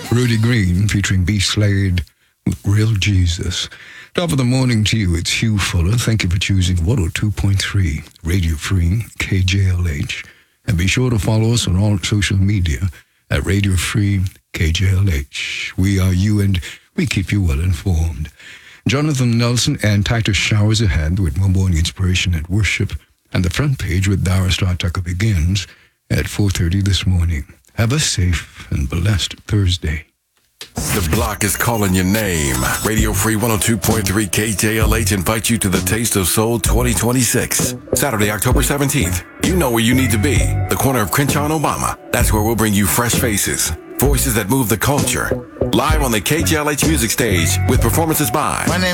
Rudy Green featuring B. Slade with Real Jesus. Top of the morning to you, it's Hugh Fuller. Thank you for choosing 102.3 Radio Free KJLH. And be sure to follow us on all social media at Radio Free KJLH. We are you and we keep you well informed. Jonathan Nelson and Titus Showers ahead with more morning inspiration at worship. And the front page with Dara Star Tucker begins at 4:30 this morning. Have a safe and blessed Thursday. The block is calling your name. Radio Free 102.3 KJLH invites you to the Taste of Soul 2026. Saturday, October 17th. You know where you need to be. The corner of Crenshaw and Obama. That's where we'll bring you fresh faces. Voices that move the culture. Live on the KJLH music stage with performances by... My name